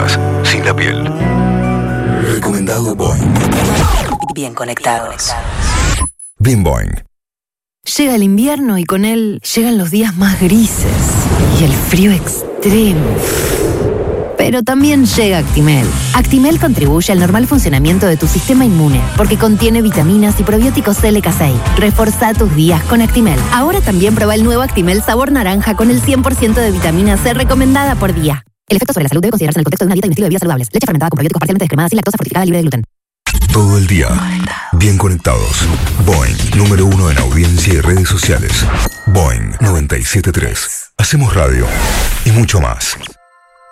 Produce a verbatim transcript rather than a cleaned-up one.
cosas sin la piel. Recomendado Boing. Bien conectados. Bien Boing. Llega el invierno y con él llegan los días más grises y el frío extremo. Pero también llega Actimel. Actimel contribuye al normal funcionamiento de tu sistema inmune porque contiene vitaminas y probióticos L K seis. Reforzá tus días con Actimel. Ahora también prueba el nuevo Actimel sabor naranja con el cien por ciento de vitamina C recomendada por día. El efecto sobre la salud debe considerarse en el contexto de una dieta y un estilo de vida saludables. Leche fermentada con probióticos parcialmente descremada sin lactosa fortificada libre de gluten. Todo el día. Bien conectados. Boing, número uno en audiencia y redes sociales. Boing noventa y siete punto tres. Hacemos radio y mucho más.